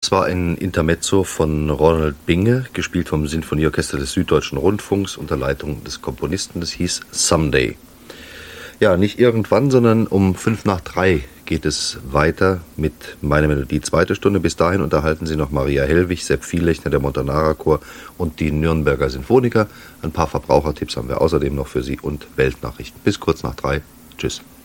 Das war ein Intermezzo von Ronald Binge, gespielt vom Sinfonieorchester des Süddeutschen Rundfunks unter Leitung des Komponisten. Das hieß Someday. Ja, nicht irgendwann, sondern um 2:55 geht es weiter mit Meine Melodie, zweite Stunde. Bis dahin unterhalten Sie noch Maria Hellwig, Sepp Viellechner, der Montanara Chor und die Nürnberger Sinfoniker. Ein paar Verbrauchertipps haben wir außerdem noch für Sie und Weltnachrichten. Bis kurz nach 3. Tschüss.